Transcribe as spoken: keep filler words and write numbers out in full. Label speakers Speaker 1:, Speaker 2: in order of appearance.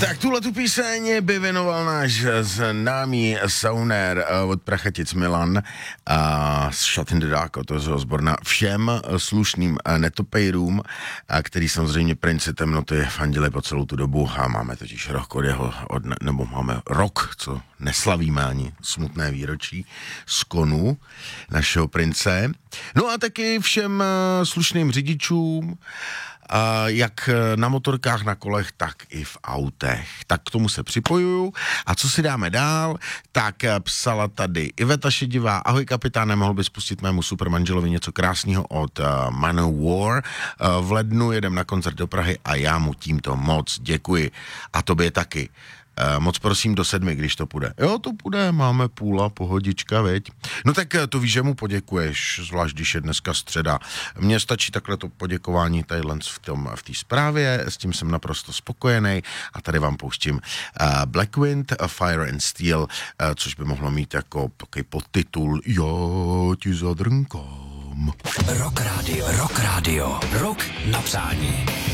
Speaker 1: Tak tuhle tu píseň by věnoval náš známý saunér od Prachatic Milan a Shut in the Dark od toho Osborna všem slušným netopejrům, který samozřejmě Princi temnoty fandili po celou tu dobu a máme totiž rok od jeho, od, nebo máme rok, co neslavíme ani smutné výročí z konu našeho Prince. No a taky všem slušným řidičům, Uh, jak na motorkách, na kolech, tak i v autech. Tak k tomu se připojuju. A co si dáme dál? Tak psala tady Iveta Šedivá. Ahoj kapitáne, mohl bys pustit mému supermanželovi něco krásného od uh, Manowar. Uh, v lednu jedem na koncert do Prahy a já mu tímto moc děkuji. A tobě taky. Uh, moc prosím do sedmi, když to půjde. Jo, to půjde, máme půla, pohodička, veď. No tak to víš, že mu poděkuješ, zvlášť když je dneska středa. Mně stačí takhle to poděkování tadyhle v tom, v té zprávě, s tím jsem naprosto spokojený a tady vám pouštím uh, Black Wind, uh, Fire and Steel, uh, což by mohlo mít jako takový podtitul Já ti zadrnkám.
Speaker 2: Rock Radio, Rock Radio, Rock na přání.